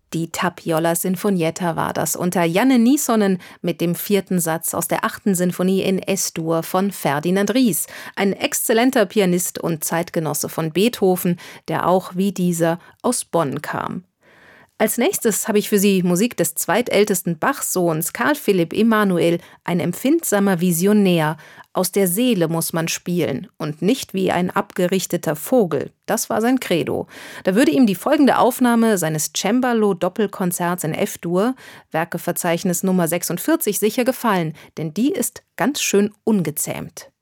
Die Tapiola Sinfonietta war das unter Janne Niesonen mit dem 4. Satz aus der 8. Sinfonie in S-Dur von Ferdinand Ries, ein exzellenter Pianist und Zeitgenosse von Beethoven, der auch wie dieser aus Bonn kam. Als nächstes habe ich für Sie Musik des zweitältesten Bach-Sohns Karl Philipp Emanuel, ein empfindsamer Visionär. Aus der Seele muss man spielen und nicht wie ein abgerichteter Vogel. Das war sein Credo. Da würde ihm die folgende Aufnahme seines Cembalo-Doppelkonzerts in F-Dur, Werkeverzeichnis Nummer 46, sicher gefallen, denn die ist ganz schön ungezähmt.